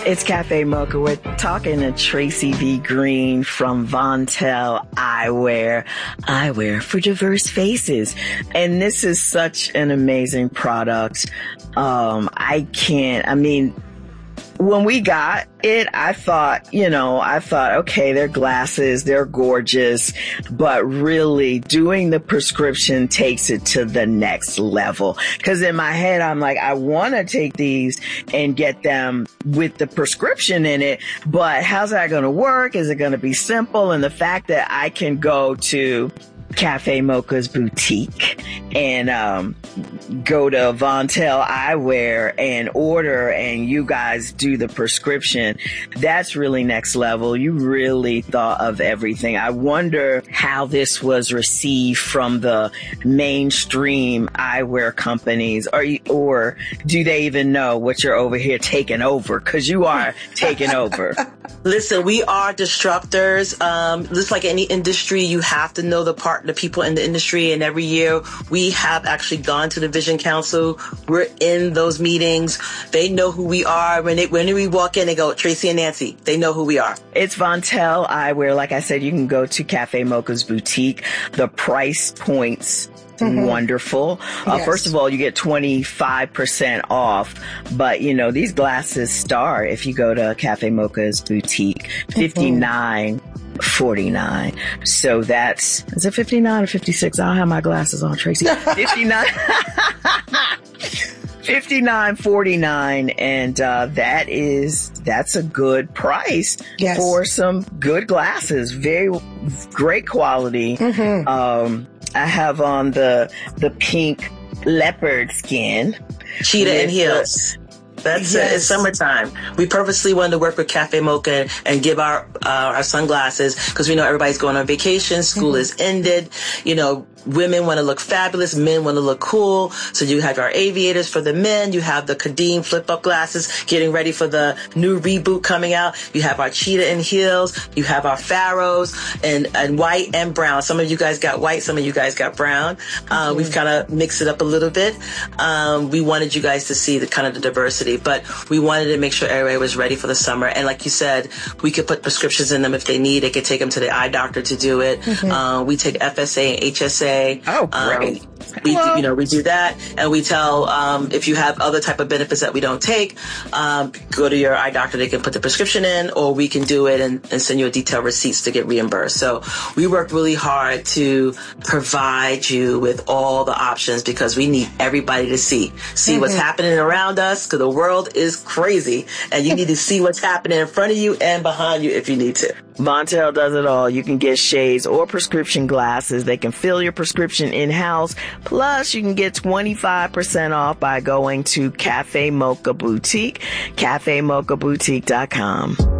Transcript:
It's Cafe Mocha. We're talking to Tracy V. Green from Vontel Eyewear for diverse faces. And this is such an amazing product. When we got it, I thought, okay, they're glasses, they're gorgeous, but really doing the prescription takes it to the next level. Cause in my head, I'm like, I want to take these and get them with the prescription in it, but how's that going to work? Is it going to be simple? And the fact that I can go to Cafe Mocha's boutique and go to Vontel Eyewear and order, and you guys do the prescription. That's really next level. You really thought of everything. I wonder how this was received from the mainstream eyewear companies, or do they even know what you're over here taking over? Because you are taking over. Listen, we are disruptors. Just like any industry, you have to know the people in the industry. And every year we have actually gone to the Vision Council. We're in those meetings. They know who we are. When we walk in, they go, Tracy and Nancy. They know who we are. It's Vontel Eyewear. Like I said, you can go to Cafe Mocha's boutique. The price points wonderful. Yes. First of all, you get 25% off, but these glasses start, if you go to Cafe Mocha's boutique, $59.49. So is it 59 or 56? I don't have my glasses on, Tracy. 59. $59.49, and that's a good price for some good glasses. Very great quality. I have on the pink leopard skin. Cheetah and heels. That's it. It's summertime. We purposely wanted to work with Cafe Mocha and give our sunglasses, because we know everybody's going on vacation. School is ended. Women want to look fabulous. Men want to look cool. So you have our aviators for the men. You have the Kadeem flip-up glasses getting ready for the new reboot coming out. You have our cheetah and heels. You have our pharaohs and white and brown. Some of you guys got white. Some of you guys got brown. We've kind of mixed it up a little bit. We wanted you guys to see the kind of the diversity, but we wanted to make sure everybody was ready for the summer. And like you said, we could put prescriptions in them if they need. They could take them to the eye doctor to do it. We take FSA and HSA. Oh, great. We do that, and we tell if you have other type of benefits that we don't take, go to your eye doctor. They can put the prescription in, or we can do it and send you a detailed receipts to get reimbursed. So we work really hard to provide you with all the options, because we need everybody to see what's happening around us, because the world is crazy, and you need to see what's happening in front of you and behind you if you need to. Vontel does it all. You can get shades or prescription glasses. They can fill your prescription in-house. Plus, you can get 25% off by going to Cafe Mocha Boutique, cafemochaboutique.com.